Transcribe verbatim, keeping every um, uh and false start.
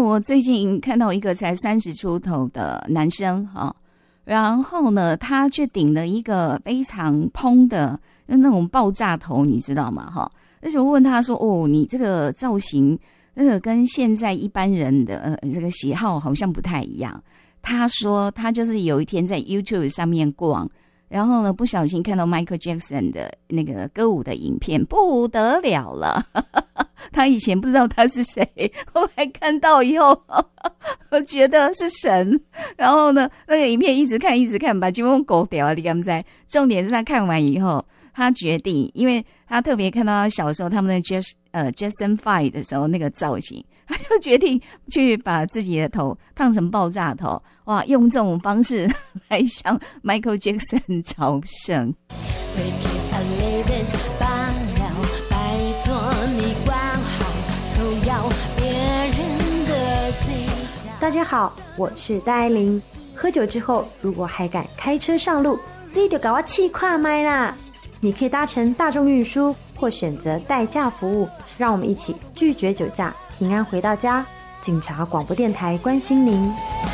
我最近看到一个才三十出头的男生哈，然后呢，他却顶了一个非常蓬的那种爆炸头，你知道吗？哈，而且我问他说：“哦，你这个造型，那个跟现在一般人的呃这个喜好好像不太一样。”他说他就是有一天在 YouTube 上面逛。然后呢，不小心看到 Michael Jackson 的那个歌舞的影片，不得了了。他以前不知道他是谁，后来看到以后，我觉得是神。然后呢，那个影片一直看，一直看，把金梦狗掉啊！你敢不在？重点是他看完以后，他决定，因为他特别看到他小时候他们的 Just 呃 Jackson Five 的时候那个造型，他就决定去把自己的头烫成爆炸头，哇！用这种方式来向 Michael Jackson 朝圣。 大家好，我是戴爱玲。喝酒之后，如果还敢开车上路，你就给我气跨麦啦！你可以搭乘大众运输，或选择代驾服务。让我们一起拒绝酒驾，平安回到家。警察广播电台关心您。